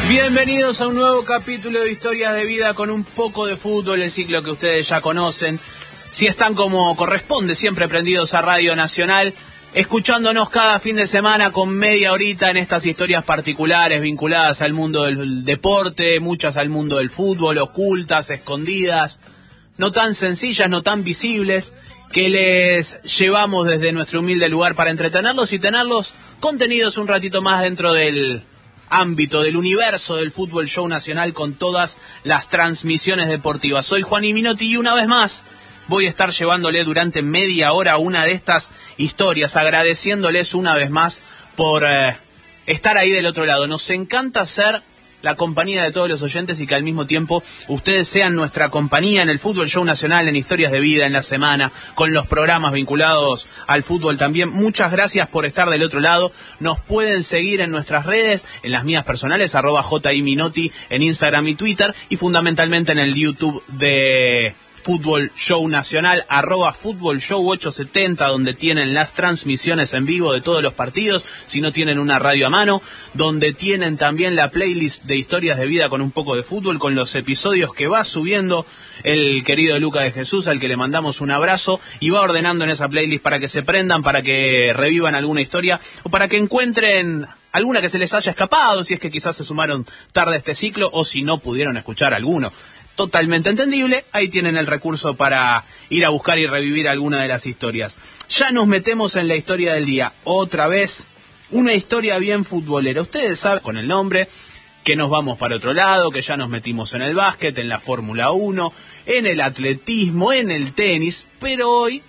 Bienvenidos a un nuevo capítulo de Historias de Vida con un poco de fútbol, el ciclo que ustedes ya conocen. Si están como corresponde, siempre prendidos a Radio Nacional, escuchándonos cada fin de semana con media horita en estas historias particulares vinculadas al mundo del deporte, muchas al mundo del fútbol, ocultas, escondidas, no tan sencillas, no tan visibles, que les llevamos desde nuestro humilde lugar para entretenerlos y tenerlos contenidos un ratito más dentro del ámbito, del universo del fútbol show nacional con todas las transmisiones deportivas. Soy Juan Minotti y una vez más voy a estar llevándole durante media hora una de estas historias, agradeciéndoles una vez más por estar ahí del otro lado. Nos encanta ser la compañía de todos los oyentes y que al mismo tiempo ustedes sean nuestra compañía en el fútbol show nacional, en Historias de Vida, en la semana, con los programas vinculados al fútbol también. Muchas gracias por estar del otro lado. Nos pueden seguir en nuestras redes, en las mías personales, @JIMinotti en Instagram y Twitter, y fundamentalmente en el YouTube de Fútbol Show Nacional, @Fútbol Show 870, donde tienen las transmisiones en vivo de todos los partidos, si no tienen una radio a mano, donde tienen también la playlist de Historias de Vida con un poco de fútbol, con los episodios que va subiendo el querido Luca de Jesús, al que le mandamos un abrazo, y va ordenando en esa playlist para que se prendan, para que revivan alguna historia, o para que encuentren alguna que se les haya escapado, si es que quizás se sumaron tarde a este ciclo, o si no pudieron escuchar alguno. Totalmente entendible, ahí tienen el recurso para ir a buscar y revivir alguna de las historias. Ya nos metemos en la historia del día, otra vez, una historia bien futbolera. Ustedes saben, con el nombre, que nos vamos para otro lado, que ya nos metimos en el básquet, en la Fórmula 1, en el atletismo, en el tenis, pero hoy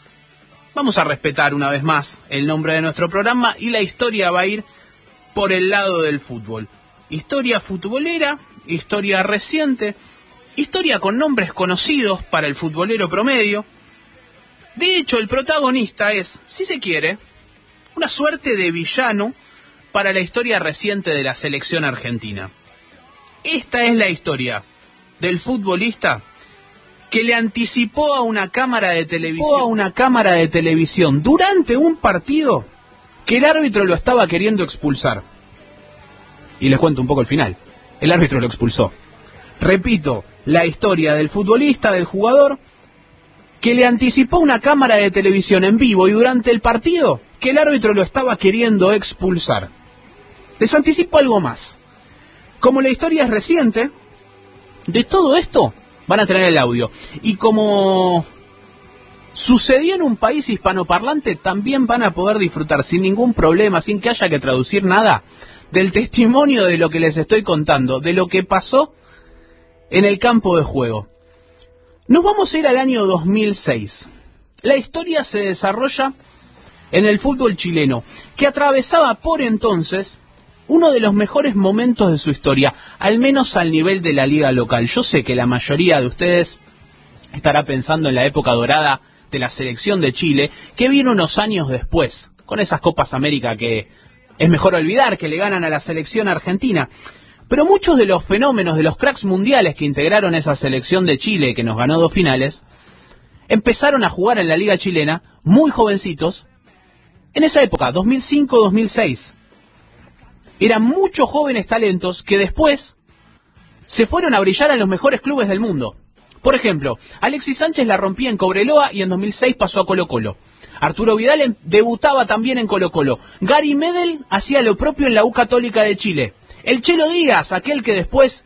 vamos a respetar una vez más el nombre de nuestro programa y la historia va a ir por el lado del fútbol. Historia futbolera, historia reciente, historia con nombres conocidos para el futbolero promedio. De hecho, el protagonista es, si se quiere, una suerte de villano para la historia reciente de la selección argentina. Esta es la historia del futbolista que le anticipó a una cámara de televisión durante un partido que el árbitro lo estaba queriendo expulsar. Y les cuento un poco el final. El árbitro lo expulsó. Repito, la historia del futbolista, del jugador, que le anticipó una cámara de televisión en vivo y durante el partido que el árbitro lo estaba queriendo expulsar. Les anticipo algo más. Como la historia es reciente, de todo esto van a tener el audio. Y como sucedió en un país hispanoparlante, también van a poder disfrutar sin ningún problema, sin que haya que traducir nada, del testimonio de lo que les estoy contando, de lo que pasó en el campo de juego. Nos vamos a ir al año 2006. La historia se desarrolla en el fútbol chileno, que atravesaba por entonces uno de los mejores momentos de su historia, al menos al nivel de la liga local. Yo sé que la mayoría de ustedes estará pensando en la época dorada de la selección de Chile, que vino unos años después, con esas Copas América que es mejor olvidar, que le ganan a la selección argentina. Pero muchos de los fenómenos, de los cracks mundiales que integraron esa selección de Chile, que nos ganó 2 finales, empezaron a jugar en la liga chilena muy jovencitos, en esa época, 2005-2006. Eran muchos jóvenes talentos que después se fueron a brillar en los mejores clubes del mundo. Por ejemplo, Alexis Sánchez la rompía en Cobreloa y en 2006 pasó a Colo-Colo. Arturo Vidal debutaba también en Colo-Colo. Gary Medel hacía lo propio en la U Católica de Chile. El Chelo Díaz, aquel que después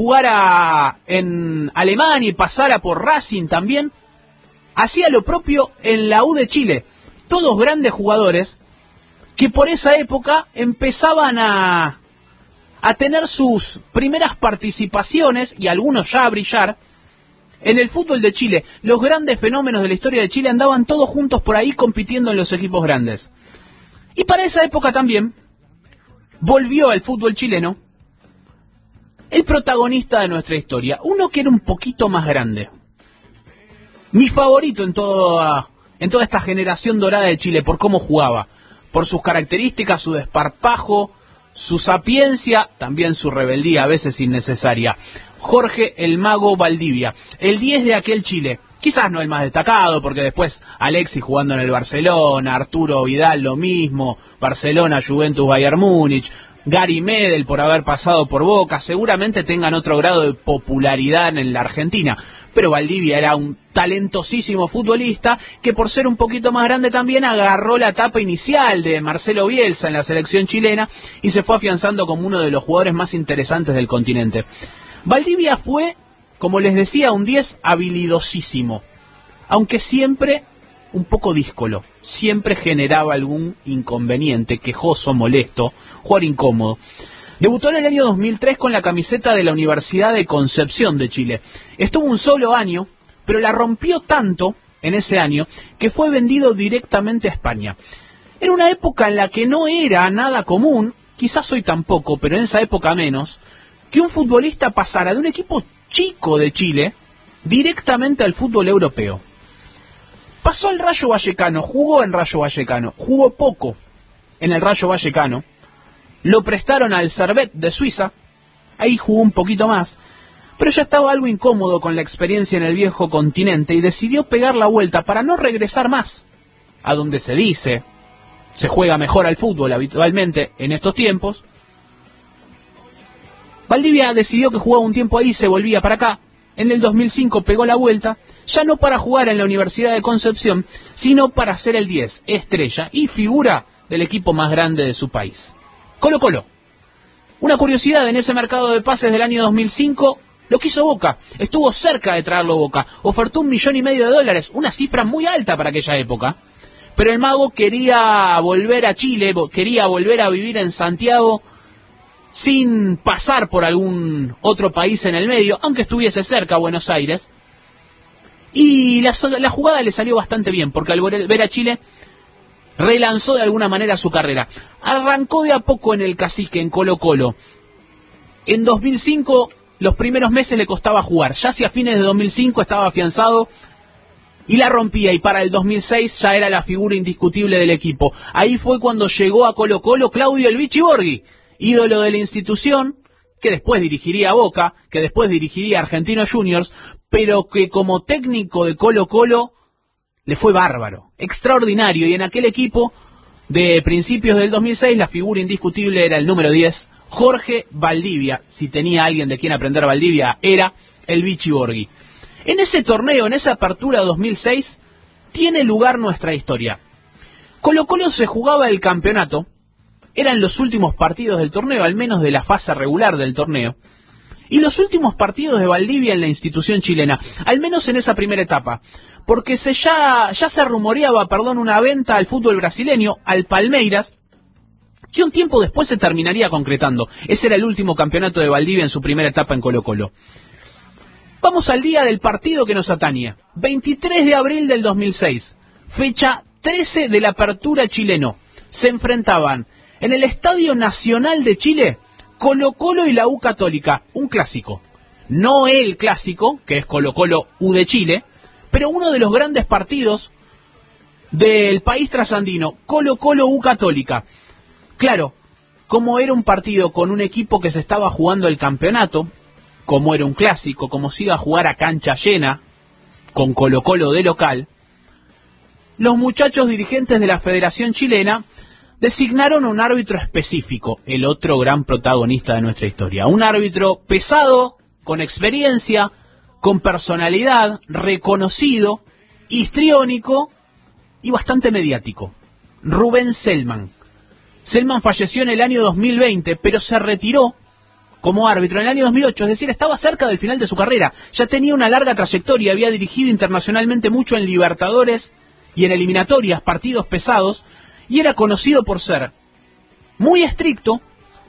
jugara en Alemania y pasara por Racing también, hacía lo propio en la U de Chile. Todos grandes jugadores que por esa época empezaban a tener sus primeras participaciones, y algunos ya a brillar, en el fútbol de Chile. Los grandes fenómenos de la historia de Chile andaban todos juntos por ahí compitiendo en los equipos grandes. Y para esa época también volvió al fútbol chileno el protagonista de nuestra historia, uno que era un poquito más grande. Mi favorito en toda esta generación dorada de Chile, por cómo jugaba, por sus características, su desparpajo, su sapiencia, también su rebeldía, a veces innecesaria. Jorge el Mago Valdivia, el 10 de aquel Chile. Quizás no el más destacado, porque después Alexis jugando en el Barcelona, Arturo Vidal lo mismo, Barcelona, Juventus, Bayern Múnich, Gary Medel por haber pasado por Boca, seguramente tengan otro grado de popularidad en la Argentina, pero Valdivia era un talentosísimo futbolista que por ser un poquito más grande también agarró la etapa inicial de Marcelo Bielsa en la selección chilena y se fue afianzando como uno de los jugadores más interesantes del continente. Valdivia fue, como les decía, un 10 habilidosísimo, aunque siempre un poco díscolo, siempre generaba algún inconveniente, quejoso, molesto, jugador incómodo. Debutó en el año 2003 con la camiseta de la Universidad de Concepción de Chile. Estuvo un solo año, pero la rompió tanto en ese año que fue vendido directamente a España. Era una época en la que no era nada común, quizás hoy tampoco, pero en esa época menos, que un futbolista pasara de un equipo chico de Chile directamente al fútbol europeo. Pasó al Rayo Vallecano, jugó en Rayo Vallecano, jugó poco en el Rayo Vallecano, lo prestaron al Servette de Suiza, ahí jugó un poquito más, pero ya estaba algo incómodo con la experiencia en el viejo continente y decidió pegar la vuelta para no regresar más a donde se dice, se juega mejor al fútbol habitualmente en estos tiempos. Valdivia decidió que jugaba un tiempo ahí y se volvía para acá. En el 2005 pegó la vuelta, ya no para jugar en la Universidad de Concepción, sino para ser el 10, estrella y figura del equipo más grande de su país. Colo-Colo. Una curiosidad, en ese mercado de pases del año 2005, lo quiso Boca, estuvo cerca de traerlo Boca, ofertó $1,5 millones, una cifra muy alta para aquella época, pero el mago quería volver a Chile, quería volver a vivir en Santiago, sin pasar por algún otro país en el medio, aunque estuviese cerca a Buenos Aires. Y la jugada le salió bastante bien, porque al ver a Chile, relanzó de alguna manera su carrera. Arrancó de a poco en el cacique, en Colo-Colo. En 2005, los primeros meses le costaba jugar. Ya hacia fines de 2005 estaba afianzado y la rompía, y para el 2006 ya era la figura indiscutible del equipo. Ahí fue cuando llegó a Colo-Colo Claudio El Vichy Borghi, ídolo de la institución, que después dirigiría a Boca, que después dirigiría a Argentinos Juniors, pero que como técnico de Colo-Colo le fue bárbaro, extraordinario, y en aquel equipo de principios del 2006 la figura indiscutible era el número 10, Jorge Valdivia. Si tenía alguien de quien aprender Valdivia, era el Vichy Borghi. En ese torneo, en esa apertura 2006, tiene lugar nuestra historia. Colo-Colo se jugaba el campeonato, eran los últimos partidos del torneo, al menos de la fase regular del torneo, y los últimos partidos de Valdivia en la institución chilena, al menos en esa primera etapa, porque ya se rumoreaba, una venta al fútbol brasileño, al Palmeiras, que un tiempo después se terminaría concretando. Ese era el último campeonato de Valdivia en su primera etapa en Colo-Colo. Vamos al día del partido que nos atañe, 23 de abril del 2006, fecha 13 de la apertura chileno. Se enfrentaban en el Estadio Nacional de Chile, Colo-Colo y la U Católica, un clásico. No el clásico, que es Colo-Colo U de Chile, pero uno de los grandes partidos del país trasandino, Colo-Colo U Católica. Claro, como era un partido con un equipo que se estaba jugando el campeonato, como era un clásico, como se iba a jugar a cancha llena, con Colo-Colo de local, los muchachos dirigentes de la Federación Chilena designaron un árbitro específico, el otro gran protagonista de nuestra historia. Un árbitro pesado, con experiencia, con personalidad, reconocido, histriónico y bastante mediático. Rubén Selman. Selman falleció en el año 2020, pero se retiró como árbitro en el año 2008, es decir, estaba cerca del final de su carrera. Ya tenía una larga trayectoria, había dirigido internacionalmente mucho en Libertadores y en eliminatorias, partidos pesados, y era conocido por ser muy estricto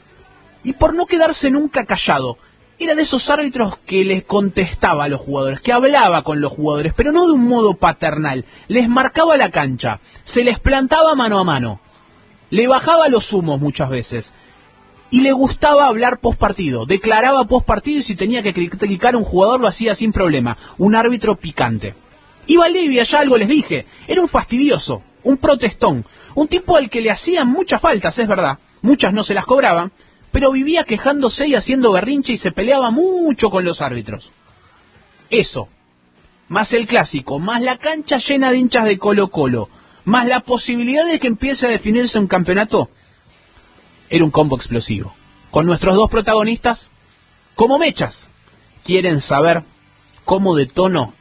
y por no quedarse nunca callado. Era de esos árbitros que les contestaba a los jugadores, que hablaba con los jugadores, pero no de un modo paternal. Les marcaba la cancha, se les plantaba mano a mano, le bajaba los humos muchas veces, y le gustaba hablar post partido, declaraba post partido, y si tenía que criticar a un jugador lo hacía sin problema. Un árbitro picante. Y Valdivia, ya algo les dije, era un fastidioso, un protestón, un tipo al que le hacían muchas faltas, es verdad, muchas no se las cobraban, pero vivía quejándose y haciendo berrinche y se peleaba mucho con los árbitros. Eso, más el clásico, más la cancha llena de hinchas de Colo-Colo, más la posibilidad de que empiece a definirse un campeonato, era un combo explosivo, con nuestros dos protagonistas como mechas. ¿Quieren saber cómo detona,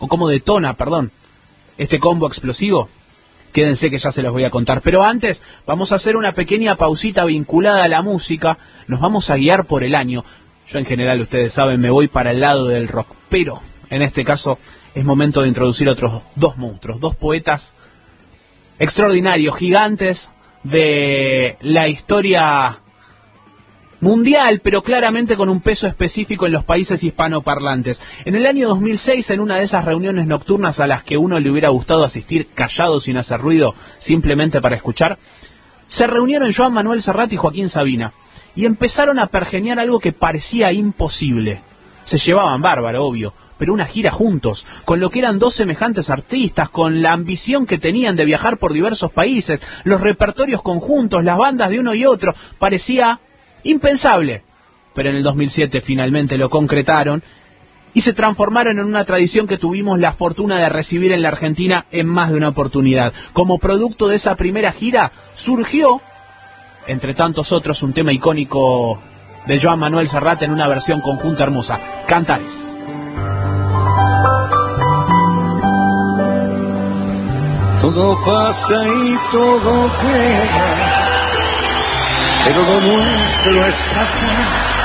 este combo explosivo? Quédense que ya se los voy a contar. Pero antes vamos a hacer una pequeña pausita vinculada a la música. Nos vamos a guiar por el año. Yo en general, ustedes saben, me voy para el lado del rock. Pero en este caso es momento de introducir otros dos monstruos, dos poetas extraordinarios, gigantes de la historia mundial, pero claramente con un peso específico en los países hispanoparlantes. En el año 2006, en una de esas reuniones nocturnas a las que uno le hubiera gustado asistir callado, sin hacer ruido, simplemente para escuchar, se reunieron Joan Manuel Serrat y Joaquín Sabina, y empezaron a pergeñar algo que parecía imposible. Se llevaban bárbaro, obvio, pero una gira juntos, con lo que eran dos semejantes artistas, con la ambición que tenían de viajar por diversos países, los repertorios conjuntos, las bandas de uno y otro, parecía impensable, pero en el 2007 finalmente lo concretaron y se transformaron en una tradición que tuvimos la fortuna de recibir en la Argentina en más de una oportunidad. Como producto de esa primera gira surgió, entre tantos otros, un tema icónico de Joan Manuel Serrat en una versión conjunta hermosa, Cantares. Todo pasa y todo queda, pero lo nuestro es pasar.